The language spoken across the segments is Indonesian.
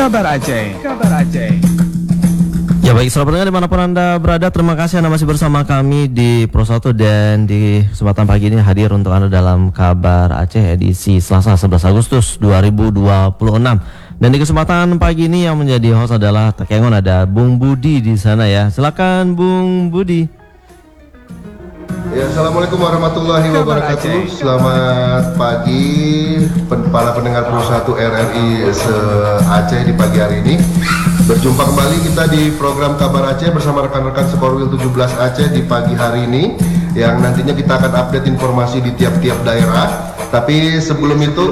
Kabar Aceh. Kabar Aceh. Ya baik, sahabat pendengar dimanapun Anda berada, terima kasih Anda masih bersama kami di Pro 1 dan di kesempatan pagi ini hadir untuk Anda dalam Kabar Aceh edisi Selasa 11 Agustus 2026. Dan di kesempatan pagi ini yang menjadi host adalah Takengon, ada Bung Budi di sana ya. Silakan Bung Budi. Ya, Assalamualaikum warahmatullahi wabarakatuh. Selamat pagi para pendengar Pro 1 RRI se-Aceh di pagi hari ini. Berjumpa kembali kita di program Kabar Aceh bersama rekan-rekan Sekorwil 17 Aceh di pagi hari ini, yang nantinya kita akan update informasi di tiap-tiap daerah. Tapi sebelum itu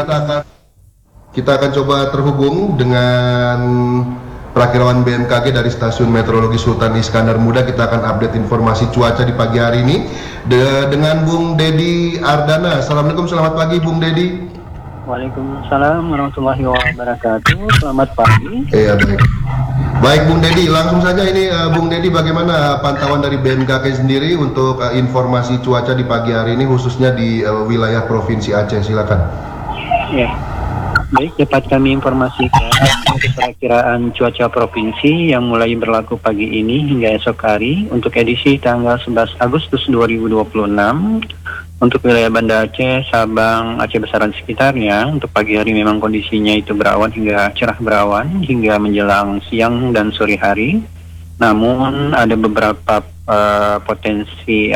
kita akan coba terhubung dengan Prakirawan BMKG dari Stasiun Meteorologi Sultan Iskandar Muda. Kita akan update informasi cuaca di pagi hari ini dengan Bung Dedi Ardana. Assalamualaikum, selamat pagi Bung Dedi. Waalaikumsalam warahmatullahi wabarakatuh. Selamat pagi. Iya, baik. Baik Bung Dedi, langsung saja ini Bung Dedi, bagaimana pantauan dari BMKG sendiri untuk informasi cuaca di pagi hari ini khususnya di wilayah Provinsi Aceh? Silakan. Ya. Baik, dapat kami informasikan untuk perakiraan cuaca provinsi yang mulai berlaku pagi ini hingga esok hari untuk edisi tanggal 11 Agustus 2026 untuk wilayah Banda Aceh, Sabang, Aceh Besar dan sekitarnya. Untuk pagi hari memang kondisinya itu berawan hingga cerah berawan hingga menjelang siang dan sore hari. Namun ada beberapa potensi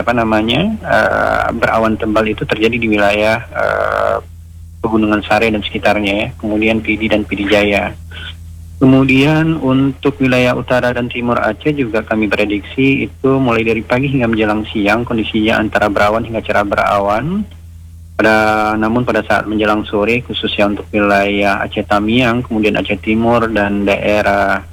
berawan tebal itu terjadi di wilayah Pegunungan Sare dan sekitarnya ya, kemudian Pidi dan Pidi Jaya. Kemudian untuk wilayah utara dan timur Aceh juga kami prediksi itu mulai dari pagi hingga menjelang siang kondisinya antara berawan hingga cerah berawan. Namun pada saat menjelang sore khususnya untuk wilayah Aceh Tamiang, kemudian Aceh Timur dan daerah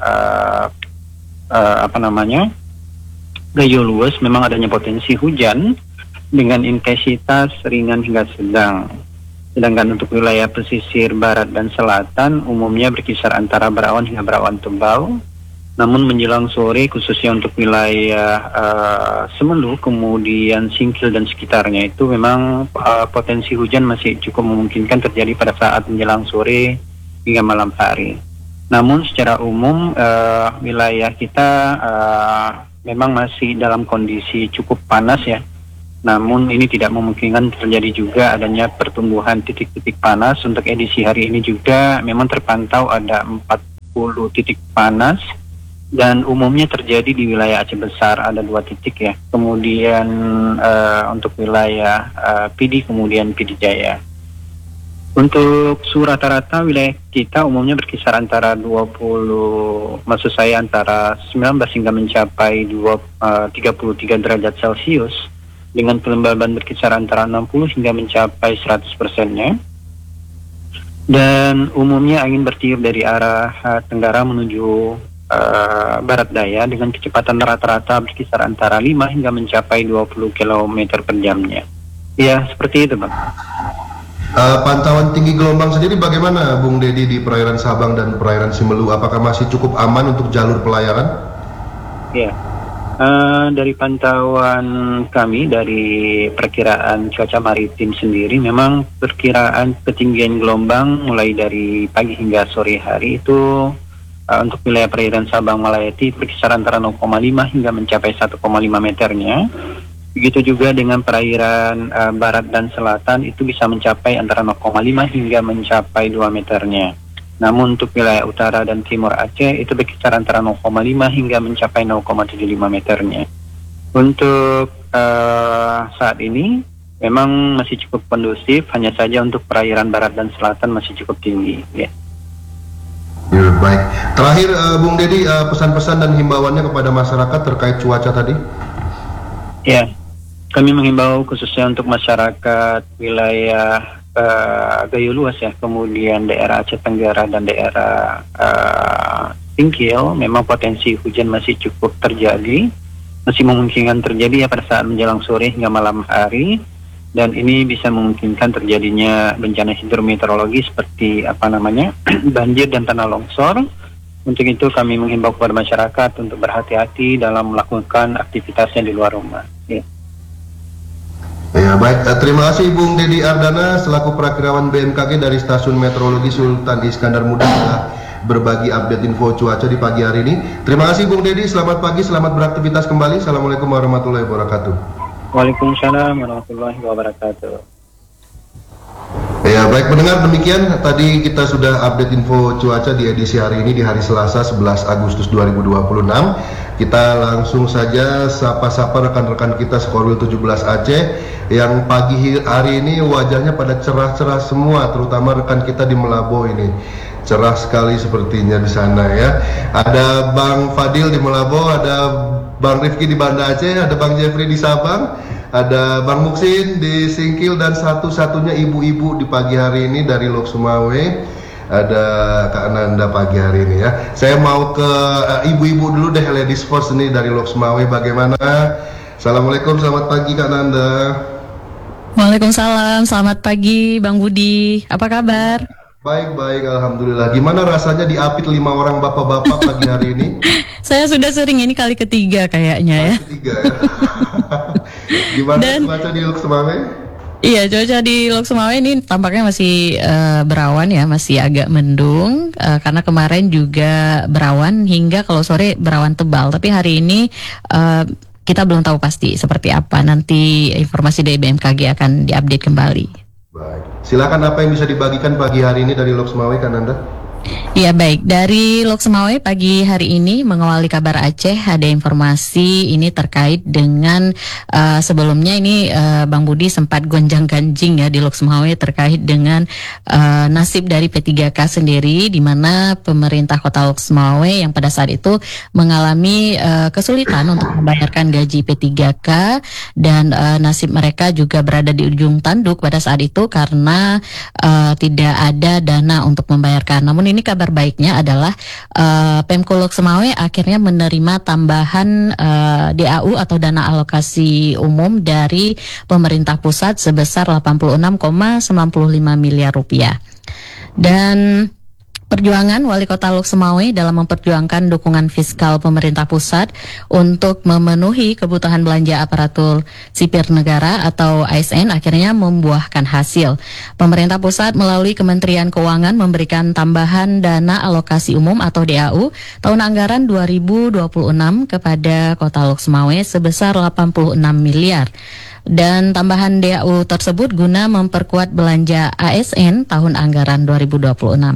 Gayo Lues memang adanya potensi hujan dengan intensitas ringan hingga sedang. Sedangkan untuk wilayah pesisir barat dan selatan umumnya berkisar antara berawan hingga berawan tebal. Namun menjelang sore khususnya untuk wilayah Semelu, kemudian Singkil dan sekitarnya itu memang potensi hujan masih cukup memungkinkan terjadi pada saat menjelang sore hingga malam hari. Namun secara umum wilayah kita memang masih dalam kondisi cukup panas ya. Namun ini tidak memungkinkan terjadi juga adanya pertumbuhan titik-titik panas. Untuk edisi hari ini juga memang terpantau ada 40 titik panas dan umumnya terjadi di wilayah Aceh Besar ada 2 titik ya. Kemudian untuk wilayah Pidi kemudian Pidi Jaya. Untuk suhu rata-rata wilayah kita umumnya berkisar antara antara 19 hingga mencapai 33 derajat Celcius. Dengan kelembaban berkisar antara 60 hingga mencapai 100%-nya. Dan umumnya angin bertiup dari arah tenggara menuju barat daya dengan kecepatan rata-rata berkisar antara 5 hingga mencapai 20 km per jamnya. Ya, seperti itu Bang. Pantauan tinggi gelombang sendiri bagaimana Bung Dedi di perairan Sabang dan perairan Semelu? Apakah masih cukup aman untuk jalur pelayaran? Ya. Dari pantauan kami dari perkiraan cuaca maritim sendiri memang perkiraan ketinggian gelombang mulai dari pagi hingga sore hari itu untuk wilayah perairan Sabang Malayati berkisar antara 0,5 hingga mencapai 1,5 meternya. Begitu juga dengan perairan barat dan selatan itu bisa mencapai antara 0,5 hingga mencapai 2 meternya. Namun untuk wilayah utara dan timur Aceh itu berkisar antara 0,5 hingga mencapai 0,75 meternya. Untuk saat ini memang masih cukup kondusif, hanya saja untuk perairan barat dan selatan masih cukup tinggi. Ya. Ya, baik. Terakhir Bung Dedi, pesan-pesan dan himbauannya kepada masyarakat terkait cuaca tadi? Ya, kami menghimbau khususnya untuk masyarakat wilayah Gayo Lues ya, kemudian daerah Aceh Tenggara dan daerah Singkil, memang potensi hujan masih cukup terjadi, masih memungkinkan terjadi ya pada saat menjelang sore hingga malam hari, dan ini bisa memungkinkan terjadinya bencana hidrometeorologi seperti banjir dan tanah longsor. Untuk itu kami menghimbau kepada masyarakat untuk berhati-hati dalam melakukan aktivitasnya di luar rumah. Ya. Ya, baik, terima kasih Bung Dedi Ardana selaku Prakirawan BMKG dari Stasiun Meteorologi Sultan Iskandar Muda berbagi update info cuaca di pagi hari ini. Terima kasih Bung Dedi, selamat pagi, selamat beraktivitas kembali. Assalamualaikum warahmatullahi wabarakatuh. Waalaikumsalam warahmatullahi wabarakatuh. Ya baik pendengar, demikian tadi kita sudah update info cuaca di edisi hari ini di hari Selasa 11 Agustus 2026. Kita langsung saja sapa-sapa rekan-rekan kita Skorwil 17 Aceh yang pagi hari ini wajahnya pada cerah-cerah semua, terutama rekan kita di Melabo ini. Cerah sekali sepertinya di sana ya. Ada Bang Fadil di Melabo, ada Bang Rifki di Banda Aceh, ada Bang Jeffrey di Sabang, ada Bang Muksin di Singkil, dan satu-satunya ibu-ibu di pagi hari ini dari Lok Sumawe, ada Kak Nanda pagi hari ini ya. Saya mau ke ibu-ibu dulu deh, ladies first nih dari Lok Sumawe. Bagaimana? Assalamualaikum, selamat pagi Kak Nanda. Waalaikumsalam, selamat pagi Bang Budi. Apa kabar? Baik-baik, alhamdulillah. Gimana rasanya diapit 5 orang bapak-bapak pagi hari ini? Saya sudah sering, ini kali ketiga kayaknya ya. Ketiga ya. Gimana cuaca di Lok Sumawe? Iya, cuaca di Lok Sumawe ini tampaknya masih berawan ya, masih agak mendung karena kemarin juga berawan hingga kalau sore berawan tebal. Tapi hari ini kita belum tahu pasti seperti apa. Nanti informasi dari BMKG akan diupdate kembali. Baik, silakan apa yang bisa dibagikan pagi hari ini dari Lok Sumawe, Kak Nanda? Ya baik, dari Lok Sumawe pagi hari ini mengawali kabar Aceh ada informasi ini terkait dengan sebelumnya ini Bang Budi sempat gonjang-ganjing ya di Lok Sumawe terkait dengan nasib dari P3K sendiri, di mana pemerintah Kota Lok Sumawe yang pada saat itu mengalami kesulitan untuk membayarkan gaji P3K dan nasib mereka juga berada di ujung tanduk pada saat itu karena tidak ada dana untuk membayarkan. Namun ini kabar baiknya adalah Pemko Lok Sumawe akhirnya menerima tambahan DAU atau dana alokasi umum dari pemerintah pusat sebesar 86,95 miliar rupiah. Dan perjuangan Wali Kota Lok Sumawe dalam memperjuangkan dukungan fiskal pemerintah pusat untuk memenuhi kebutuhan belanja aparatur sipil negara atau ASN akhirnya membuahkan hasil. Pemerintah pusat melalui Kementerian Keuangan memberikan tambahan dana alokasi umum atau DAU tahun anggaran 2026 kepada Kota Lok Sumawe sebesar 86 miliar. Dan tambahan DAU tersebut guna memperkuat belanja ASN tahun anggaran 2026.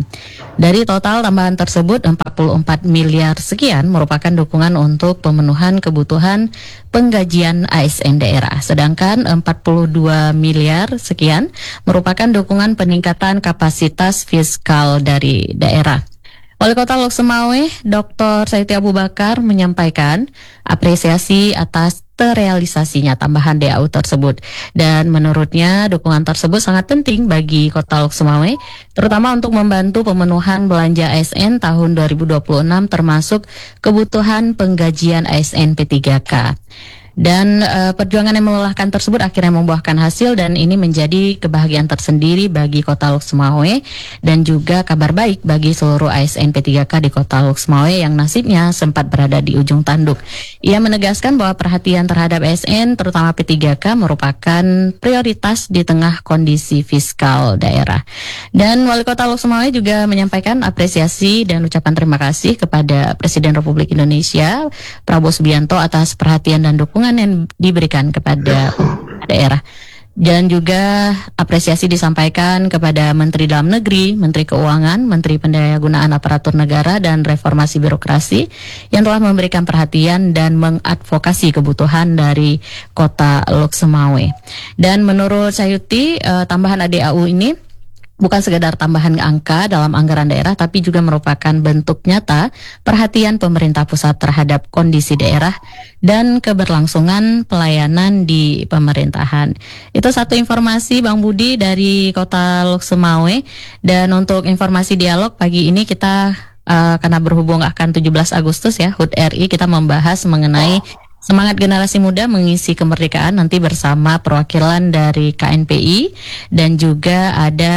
Dari total tambahan tersebut 44 miliar sekian merupakan dukungan untuk pemenuhan kebutuhan penggajian ASN daerah. Sedangkan 42 miliar sekian merupakan dukungan peningkatan kapasitas fiskal dari daerah. Wali Kota Lok Sumawe, Dr. Saiti Abu Bakar menyampaikan apresiasi atas terrealisasinya tambahan DAU tersebut. Dan menurutnya dukungan tersebut sangat penting bagi Kota Lok Sumawe, terutama untuk membantu pemenuhan belanja ASN tahun 2026 termasuk kebutuhan penggajian ASN P3K. Dan perjuangan yang melelahkan tersebut akhirnya membuahkan hasil dan ini menjadi kebahagiaan tersendiri bagi Kota Lok Sumawe dan juga kabar baik bagi seluruh ASN P3K di Kota Lok Sumawe yang nasibnya sempat berada di ujung tanduk. Ia menegaskan bahwa perhatian terhadap ASN terutama P3K merupakan prioritas di tengah kondisi fiskal daerah. Dan Wali Kota Lok Sumawe juga menyampaikan apresiasi dan ucapan terima kasih kepada Presiden Republik Indonesia Prabowo Subianto atas perhatian dan dukungan yang diberikan kepada daerah. Dan juga apresiasi disampaikan kepada Menteri Dalam Negeri, Menteri Keuangan, Menteri Pendayagunaan Aparatur Negara dan Reformasi Birokrasi yang telah memberikan perhatian dan mengadvokasi kebutuhan dari Kota Lok Sumawe. Dan menurut Sayuti, tambahan ADAU ini bukan sekedar tambahan angka dalam anggaran daerah, tapi juga merupakan bentuk nyata perhatian pemerintah pusat terhadap kondisi daerah dan keberlangsungan pelayanan di pemerintahan. Itu satu informasi Bang Budi dari Kota Lok Sumawe. Dan untuk informasi dialog pagi ini kita karena berhubung akan 17 Agustus ya, HUT RI, kita membahas mengenai semangat generasi muda mengisi kemerdekaan nanti bersama perwakilan dari KNPI dan juga ada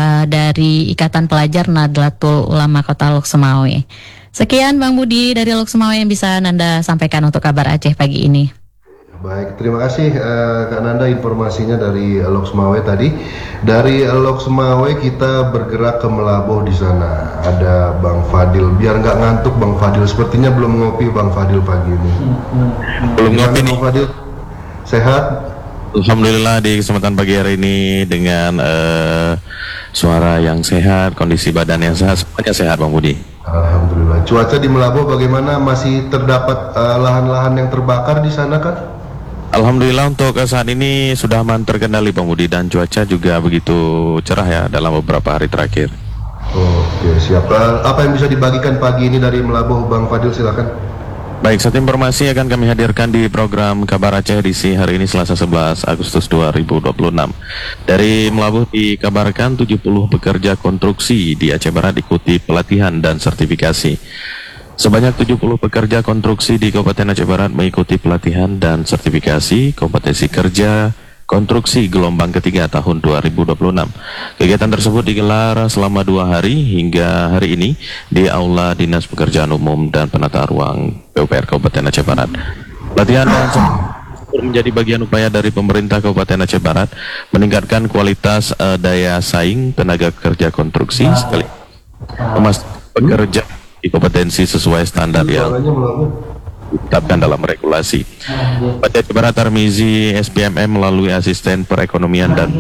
dari Ikatan Pelajar Nahdlatul Ulama Kota Lok Sumawe. Sekian Bang Budi dari Lok Sumawe yang bisa Nanda sampaikan untuk kabar Aceh pagi ini. Baik, terima kasih Kak Nanda informasinya dari Loksmawe tadi. Dari Loksmawe kita bergerak ke Melaboh di sana. Ada Bang Fadil. Biar nggak ngantuk Bang Fadil. Sepertinya belum ngopi Bang Fadil pagi ini. Belum ngopi nih. Bang Fadil, sehat? Alhamdulillah di kesempatan pagi hari ini dengan suara yang sehat, kondisi badan yang sehat, semuanya sehat Bang Budi. Alhamdulillah. Cuaca di Melaboh bagaimana? Masih terdapat lahan-lahan yang terbakar di sana kan? Alhamdulillah untuk saat ini sudah aman terkendali Bang Budi, dan cuaca juga begitu cerah ya dalam beberapa hari terakhir. Oke, siap. Apa yang bisa dibagikan pagi ini dari Melaboh, Bang Fadil, silakan. Baik, satu informasi akan kami hadirkan di program Kabar Aceh edisi hari ini Selasa 11 Agustus 2026. Dari Melabuh dikabarkan 70 pekerja konstruksi di Aceh Barat ikuti pelatihan dan sertifikasi. Sebanyak 70 pekerja konstruksi di Kabupaten Aceh Barat mengikuti pelatihan dan sertifikasi kompetensi kerja konstruksi gelombang ketiga tahun 2026. Kegiatan tersebut digelar selama 2 hari hingga hari ini di Aula Dinas Pekerjaan Umum dan Penata Ruang PUPR Kabupaten Aceh Barat. Pelatihan dan sertifikasi menjadi bagian upaya dari pemerintah Kabupaten Aceh Barat meningkatkan kualitas daya saing tenaga kerja konstruksi sekali memastikan pekerja kompetensi sesuai standar yang ditetapkan dalam regulasi. Pada Aceh Barat Tarmizi SPMM melalui asisten perekonomian dan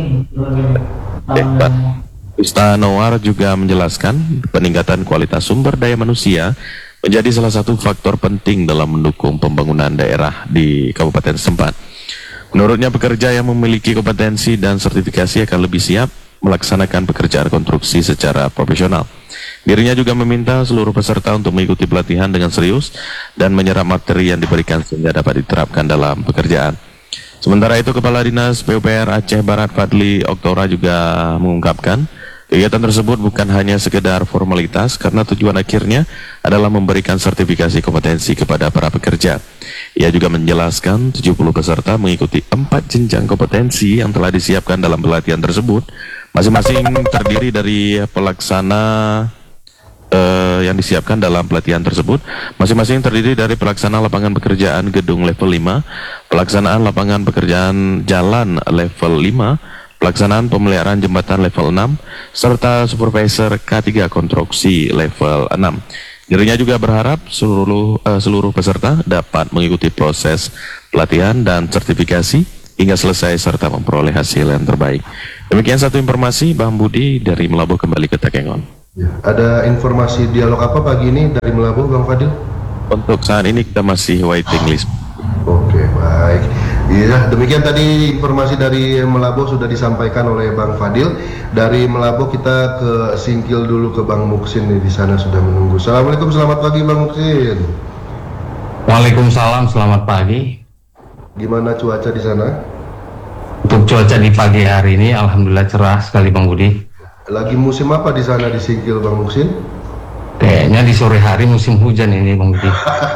Istanowar juga menjelaskan peningkatan kualitas sumber daya manusia menjadi salah satu faktor penting dalam mendukung pembangunan daerah di kabupaten setempat. Menurutnya pekerja yang memiliki kompetensi dan sertifikasi akan lebih siap melaksanakan pekerjaan konstruksi secara profesional. Dirinya juga meminta seluruh peserta untuk mengikuti pelatihan dengan serius dan menyerap materi yang diberikan sehingga dapat diterapkan dalam pekerjaan. Sementara itu, Kepala Dinas PUPR Aceh Barat Fadli Oktora juga mengungkapkan kegiatan tersebut bukan hanya sekedar formalitas karena tujuan akhirnya adalah memberikan sertifikasi kompetensi kepada para pekerja. Ia juga menjelaskan 70 peserta mengikuti 4 jenjang kompetensi yang telah disiapkan dalam pelatihan tersebut. Masing-masing terdiri dari pelaksana yang disiapkan dalam pelatihan tersebut. Masing-masing terdiri dari pelaksana lapangan pekerjaan gedung level 5, pelaksanaan lapangan pekerjaan jalan level 5, pelaksanaan pemeliharaan jembatan level 6, serta supervisor K3 konstruksi level 6. Dirinya juga berharap seluruh peserta dapat mengikuti proses pelatihan dan sertifikasi hingga selesai serta memperoleh hasil yang terbaik. Demikian satu informasi, Bang Budi dari Melabuh kembali ke Takengon. Ya, ada informasi dialog apa pagi ini dari Melabuh, Bang Fadil? Untuk saat ini kita masih waiting list. Oke, baik. Iya, demikian tadi informasi dari Melabuh sudah disampaikan oleh Bang Fadil. Dari Melabuh kita ke Singkil dulu ke Bang Muksin nih, di sana sudah menunggu. Assalamualaikum, selamat pagi Bang Muksin. Waalaikumsalam, selamat pagi. Gimana cuaca di sana? Untuk cuaca di pagi hari ini alhamdulillah cerah sekali Bang Budi. Lagi musim apa di sana di Singkil Bang Muksin? Kayaknya di sore hari musim hujan ini Bang Budi.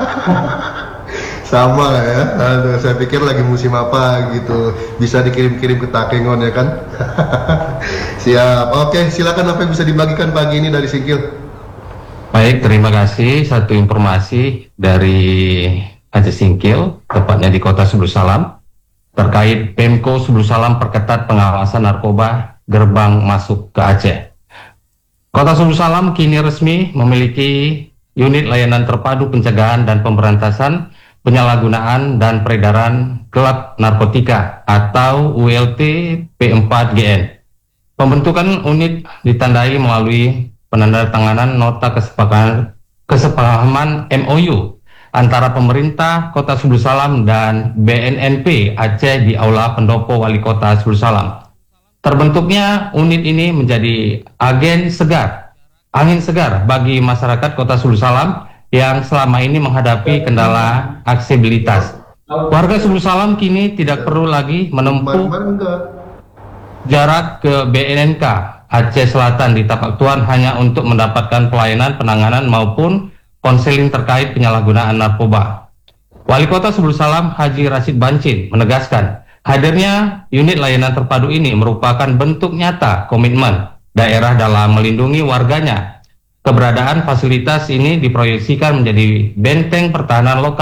Sama lah ya. Aduh, saya pikir lagi musim apa gitu. Bisa dikirim-kirim ke Takengon ya kan? Siap. Oke, silakan apa yang bisa dibagikan pagi ini dari Singkil? Baik, terima kasih. Satu informasi dari Aceh Singkil, tepatnya di Kota Subul Salam, terkait Pemko Subul Salam perketat pengawasan narkoba gerbang masuk ke Aceh. Kota Subul Salam kini resmi memiliki unit layanan terpadu pencegahan dan pemberantasan penyalahgunaan dan peredaran gelap narkotika atau ULT P4GN. Pembentukan unit ditandai melalui penandatanganan nota kesepahaman MOU antara pemerintah Kota Subul Salam dan BNNP Aceh di Aula Pendopo Wali Kota Subul Salam. Terbentuknya unit ini menjadi angin segar bagi masyarakat Kota Subul Salam yang selama ini menghadapi kendala aksesibilitas. Warga Subul Salam kini tidak perlu lagi menempuh jarak ke BNNK Aceh Selatan di Tapak Tuan hanya untuk mendapatkan pelayanan penanganan maupun konseling terkait penyalahgunaan narkoba. Wali Kota Subul Salam Haji Rashid Bancin menegaskan hadirnya unit layanan terpadu ini merupakan bentuk nyata komitmen daerah dalam melindungi warganya. Keberadaan fasilitas ini diproyeksikan menjadi benteng pertahanan lokal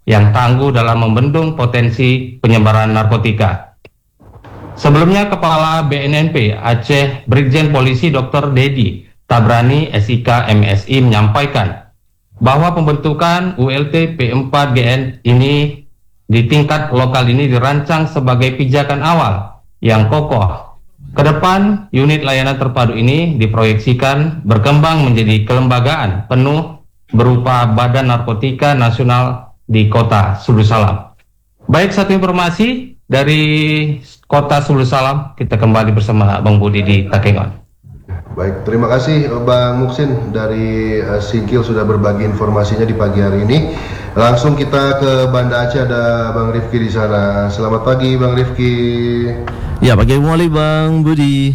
yang tangguh dalam membendung potensi penyebaran narkotika. Sebelumnya, Kepala BNNP Aceh Brigjen Polisi Dr. Dedi Tabrani SIK MSI menyampaikan bahwa pembentukan ULT P4GN ini di tingkat lokal ini dirancang sebagai pijakan awal yang kokoh. Kedepan, unit layanan terpadu ini diproyeksikan berkembang menjadi kelembagaan penuh berupa Badan Narkotika Nasional di Kota Sulu Salam. Baik, satu informasi dari Kota Sulu Salam, kita kembali bersama Bang Budi di Takengon. Baik, terima kasih Bang Muksin dari Singkil sudah berbagi informasinya di pagi hari ini. Langsung kita ke Banda Aceh, ada Bang Rifki di sana. Selamat pagi Bang Rifki. Ya, pagi mulai Bang Budi.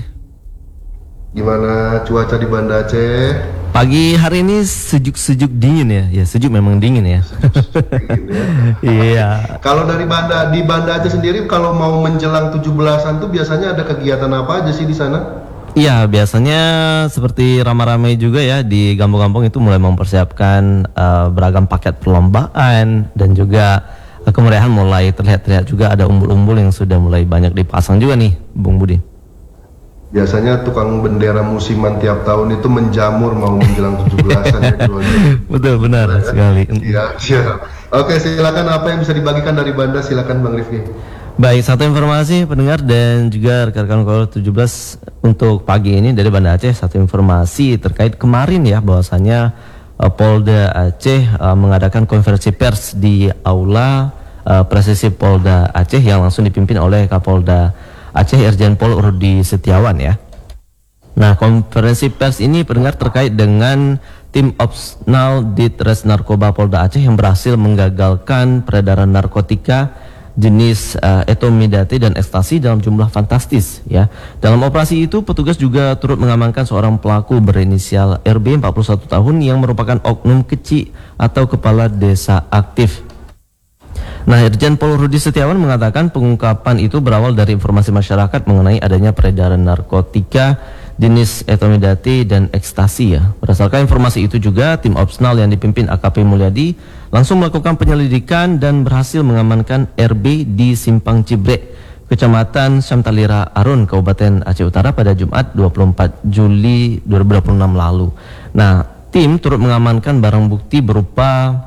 Gimana cuaca di Banda Aceh? Pagi hari ini sejuk-sejuk dingin ya. Ya, sejuk memang dingin ya. Dingin ya. Iya. Kalau dari di Banda Aceh sendiri, kalau mau menjelang 17-an tuh biasanya ada kegiatan apa aja sih di sana? Iya, biasanya seperti ramai-ramai juga ya di kampung-kampung itu mulai mempersiapkan beragam paket perlombaan, dan juga kemeriahan mulai terlihat juga ada umbul-umbul yang sudah mulai banyak dipasang juga nih, Bung Budi. Biasanya tukang bendera musiman tiap tahun itu menjamur mau menjelang 17-an ya. Betul, benar sekali. Iya, siap. Oke, silakan apa yang bisa dibagikan dari Banda, silakan Bang Rifki. Baik, satu informasi pendengar dan juga rekan-rekan Koral 17 untuk pagi ini dari Banda Aceh. Satu informasi terkait kemarin ya, bahwasanya Polda Aceh mengadakan konferensi pers di Aula Presisi Polda Aceh yang langsung dipimpin oleh Kapolda Aceh Irjen Pol Rudi Setiawan ya. Nah, konferensi pers ini pendengar terkait dengan tim opsional Ditres Narkoba Polda Aceh yang berhasil menggagalkan peredaran narkotika jenis etomidate dan ekstasi dalam jumlah fantastis ya. Dalam operasi itu petugas juga turut mengamankan seorang pelaku berinisial RB 41 tahun yang merupakan oknum kecil atau kepala desa aktif. Nah, Irjen Pol Rudi Setiawan mengatakan pengungkapan itu berawal dari informasi masyarakat mengenai adanya peredaran narkotika jenis etomidate dan ekstasi ya. Berdasarkan informasi itu juga tim opsional yang dipimpin AKP Mulyadi langsung melakukan penyelidikan dan berhasil mengamankan RB di Simpang Cibrek, Kecamatan Syamtalira Arun, Kabupaten Aceh Utara pada Jumat 24 Juli 2026 lalu. Nah, tim turut mengamankan barang bukti berupa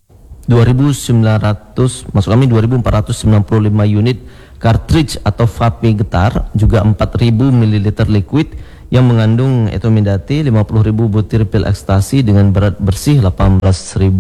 2.495 unit cartridge atau vape getar, juga 4.000 ml liquid yang mengandung etomidate, 50.000 butir pil ekstasi dengan berat bersih 18.026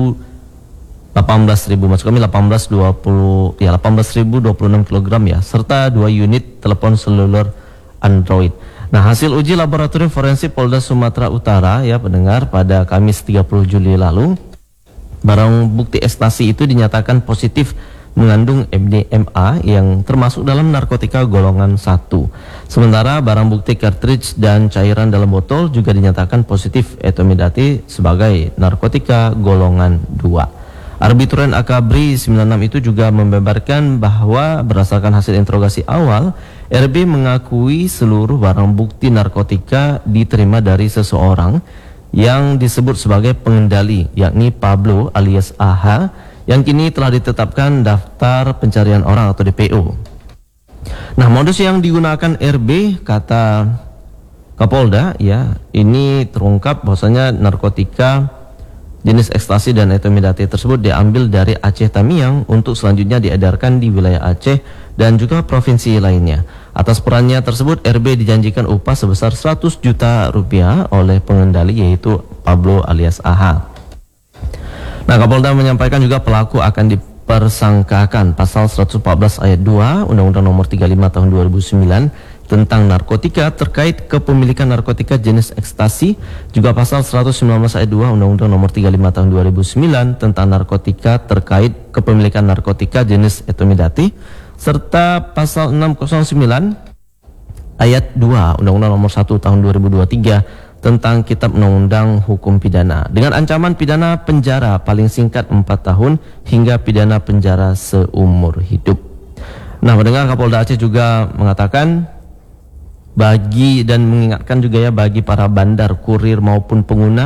kg ya, serta 2 unit telepon seluler Android. Nah, hasil uji laboratorium forensik Polda Sumatera Utara ya pendengar pada Kamis 30 Juli lalu, barang bukti ekstasi itu dinyatakan positif mengandung MDMA yang termasuk dalam narkotika golongan 1. Sementara barang bukti cartridge dan cairan dalam botol juga dinyatakan positif etomidate sebagai narkotika golongan 2. Arbitren Akabri 96 itu juga membeberkan bahwa berdasarkan hasil interogasi awal, RB mengakui seluruh barang bukti narkotika diterima dari seseorang yang disebut sebagai pengendali, yakni Pablo alias AH, yang kini telah ditetapkan daftar pencarian orang atau DPO. Nah, modus yang digunakan RB, kata Kapolda ya, ini terungkap bahwasanya narkotika jenis ekstasi dan etomidate tersebut diambil dari Aceh Tamiang untuk selanjutnya diedarkan di wilayah Aceh dan juga provinsi lainnya. Atas perannya tersebut, RB dijanjikan upah sebesar 100 juta rupiah oleh pengendali yaitu Pablo alias AH. Nah, Kapolda menyampaikan juga pelaku akan dipersangkakan pasal 114 ayat 2 Undang-Undang Nomor 35 Tahun 2009 tentang narkotika terkait kepemilikan narkotika jenis ekstasi, juga pasal 119 ayat 2 Undang-Undang Nomor 35 Tahun 2009 tentang narkotika terkait kepemilikan narkotika jenis etomidate, serta pasal 609 ayat 2 Undang-Undang Nomor 1 Tahun 2023 tentang Kitab Undang-Undang Hukum Pidana dengan ancaman pidana penjara paling singkat 4 tahun hingga pidana penjara seumur hidup. Nah, pendengar, Kapolda Aceh juga mengatakan mengingatkan juga ya bagi para bandar, kurir maupun pengguna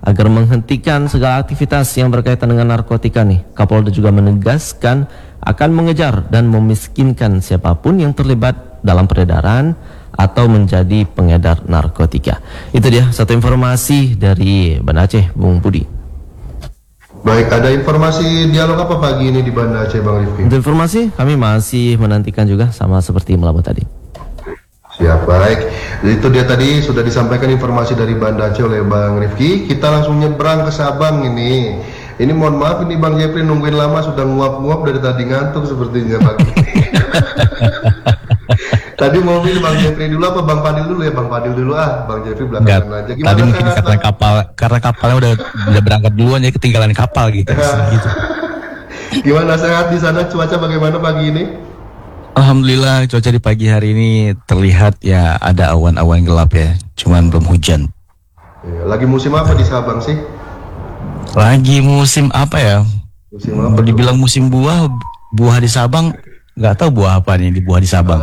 agar menghentikan segala aktivitas yang berkaitan dengan narkotika nih. Kapolda juga menegaskan akan mengejar dan memiskinkan siapapun yang terlibat dalam peredaran atau menjadi pengedar narkotika. Itu dia satu informasi dari Banda Aceh, Bung Budi. Baik, ada informasi dialog apa pagi ini di Banda Aceh, Bang Rifki? Untuk informasi kami masih menantikan juga sama seperti Melabu tadi. Siap, baik. Itu dia tadi sudah disampaikan informasi dari Banda Aceh oleh Bang Rifki. Kita langsung nyebrang ke Sabang ini. Ini mohon maaf ini Bang Jeffrey nungguin lama, sudah nguap-nguap dari tadi, ngantuk sepertinya pagi. Tadi mau pilih Bang Jeffrey dulu apa Bang Fadil dulu ya? Bang Fadil dulu Bang Jeffrey belakangan aja. Gimana tadi mungkin karena kapalnya udah berangkat duluan ya, ketinggalan kapal gitu. Gitu. Gimana, sehat di sana? Cuaca bagaimana pagi ini? Alhamdulillah cuaca di pagi hari ini terlihat ya ada awan-awan gelap ya, cuman belum hujan. Ya, lagi musim apa di Sabang sih? Lagi musim apa ya? Musim apa? Dibilang musim buah di Sabang, nggak tahu buah apa nih di buah di Sabang.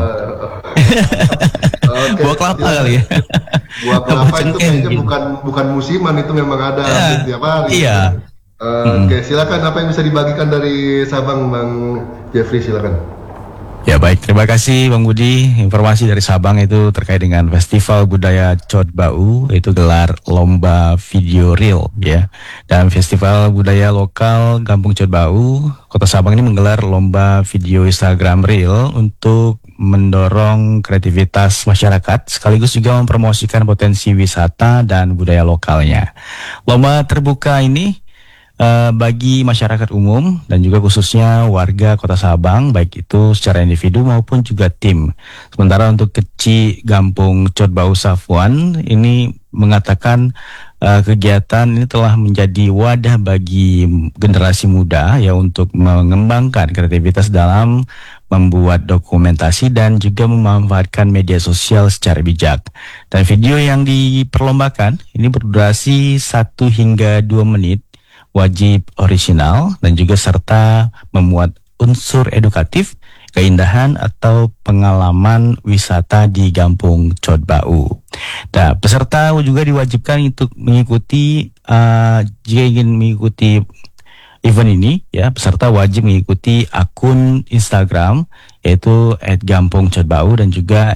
Okay. Buah kelapa kali ya. Buah kelapa itu kayaknya bukan musiman, itu memang ada setiap hari. Iya. Oke, silakan apa yang bisa dibagikan dari Sabang, Bang Jeffrey, silakan. Ya baik, terima kasih Bang Budi. Informasi dari Sabang itu terkait dengan Festival Budaya Cod Bau, itu gelar lomba video reel ya. Dan Festival Budaya Lokal Kampung Cod Bau, Kota Sabang ini menggelar lomba video Instagram reel untuk mendorong kreativitas masyarakat sekaligus juga mempromosikan potensi wisata dan budaya lokalnya. Lomba terbuka ini bagi masyarakat umum dan juga khususnya warga Kota Sabang, baik itu secara individu maupun juga tim. Sementara untuk Keci Gampung Cod Bau Safuan ini mengatakan kegiatan ini telah menjadi wadah bagi generasi muda ya untuk mengembangkan kreativitas dalam membuat dokumentasi dan juga memanfaatkan media sosial secara bijak. Dan video yang diperlombakan ini berdurasi 1 hingga 2 menit, wajib orisinal dan juga serta memuat unsur edukatif, keindahan atau pengalaman wisata di Kampung Cod Bau. Nah, peserta juga diwajibkan untuk mengikuti jika ingin mengikuti event ini ya, peserta wajib mengikuti akun Instagram yaitu @gampungcodbau dan juga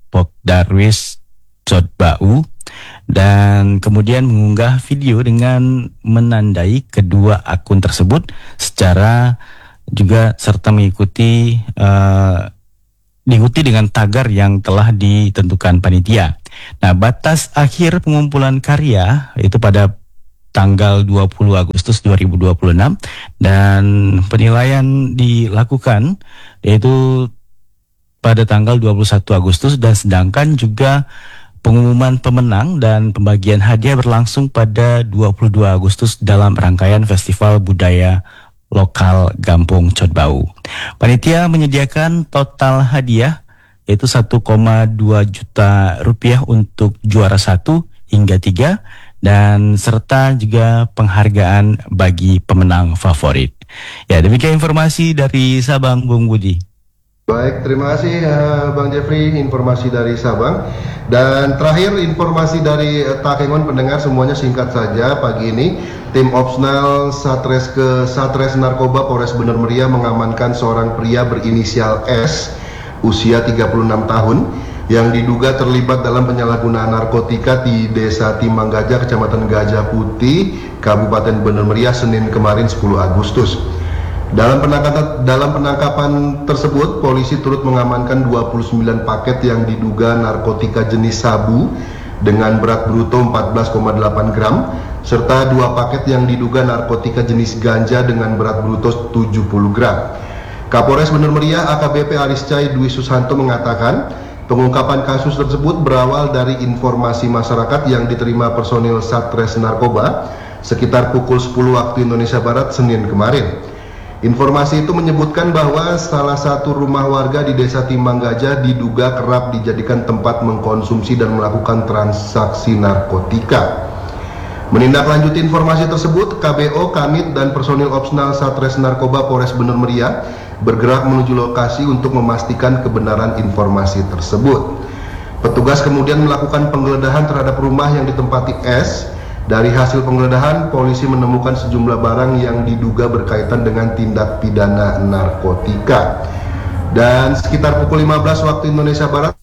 @pokdarwiscodbau. Dan kemudian mengunggah video dengan menandai kedua akun tersebut secara juga serta mengikuti diikuti dengan tagar yang telah ditentukan panitia. Nah, batas akhir pengumpulan karya itu pada tanggal 20 Agustus 2026 dan penilaian dilakukan yaitu pada tanggal 21 Agustus dan sedangkan juga pengumuman pemenang dan pembagian hadiah berlangsung pada 22 Agustus dalam rangkaian Festival Budaya Lokal Kampung Cod Bau. Panitia menyediakan total hadiah yaitu 1,2 juta rupiah untuk juara 1 hingga 3 dan serta juga penghargaan bagi pemenang favorit. Ya, demikian informasi dari Sabang, Bung Budi. Baik, terima kasih Bang Jeffrey, informasi dari Sabang. Dan terakhir informasi dari Takengon, pendengar semuanya singkat saja pagi ini. Tim Opsnal Satres Narkoba Polres Bener Meriah mengamankan seorang pria berinisial S, usia 36 tahun, yang diduga terlibat dalam penyalahgunaan narkotika di Desa Timang Gajah, Kecamatan Gajah Putih, Kabupaten Bener Meriah, Senin kemarin 10 Agustus. Dalam penangkapan tersebut, polisi turut mengamankan 29 paket yang diduga narkotika jenis sabu dengan berat bruto 14,8 gram, serta 2 paket yang diduga narkotika jenis ganja dengan berat bruto 70 gram. Kapolres Bener Meriah AKBP Ariscai Dwi Susanto mengatakan, pengungkapan kasus tersebut berawal dari informasi masyarakat yang diterima personil Satres Narkoba sekitar pukul 10 waktu Indonesia Barat Senin kemarin. Informasi itu menyebutkan bahwa salah satu rumah warga di Desa Timang Gajah diduga kerap dijadikan tempat mengkonsumsi dan melakukan transaksi narkotika. Menindaklanjuti informasi tersebut, KBO, Kanit, dan personil Opsnal Satres Narkoba Polres Bener Meriah bergerak menuju lokasi untuk memastikan kebenaran informasi tersebut. Petugas kemudian melakukan penggeledahan terhadap rumah yang ditempati S Dari hasil penggeledahan, polisi menemukan sejumlah barang yang diduga berkaitan dengan tindak pidana narkotika. Dan sekitar pukul 15 waktu Indonesia Barat,